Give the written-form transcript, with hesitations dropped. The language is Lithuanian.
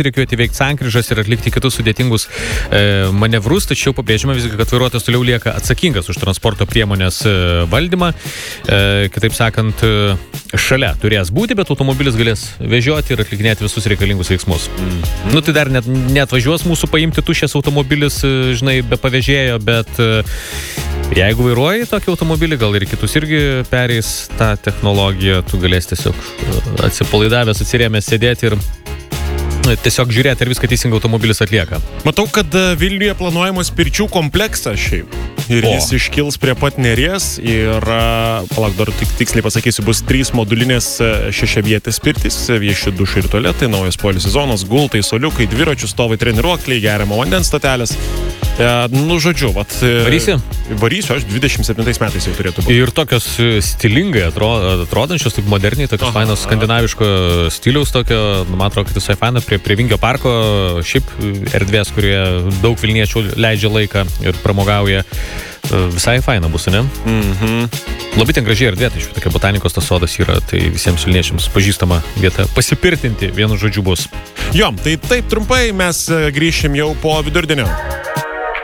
išsirikiuoti, veikti sankryžas ir atlikti kitus sudėtingus manevrus, tačiau pabrėžiama visgi, kad vairuotojas toliau lieka atsakingas už transporto priemonės valdymą. Kitaip sakant, šalia turės būti, bet automobilis galės vežioti ir atlikinėti visus reikalingus veiksmus. Nu, tai dar net neatvažiuos mūsų paimti tušės automobilis, žinai, be pavėžėjo, bet jeigu vairuoji tokį automobilį, gal ir kitus irgi pereis tą technologiją, tu galės tiesiog atsipalaidavęs, atsirėmęs sėdėti ir tiesiog žiūrėti, ar viską teisingai automobilis atlieka. Matau, kad Vilniuje planuojamas pirčių kompleksas šiaip. Ir jis iškils prie pat Neries ir, palauk, dar tiksliai pasakysiu, bus 3 modulinės 6-vietės pirtys, vieši dušai ir tualetai, naujas poilsio zonos, gultai, soliukai, dviračių stovai, treniruokliai, geriamo vandens stotelės. Nu, žodžiu, Varysi? Varysiu, aš 27 metais jau turėtų būti. Ir tokios stilingai atrodančios, taip moderniai, tokios fainos skandinaviško stiliaus tokio, man atrodo, kad visai faina prie Vingio parko, šiaip erdvės, kurie daug vilniečių leidžia laiką ir pramogauja. Visai faina bus, ne? Labai ten gražiai erdvė, tai iš tokia botanikos tas sodas yra, tai visiems vilniečiams pažįstama vieta pasipirtinti, vienu žodžiu bus. Jo, tai taip trumpai mes grįšim jau po vidurdienio.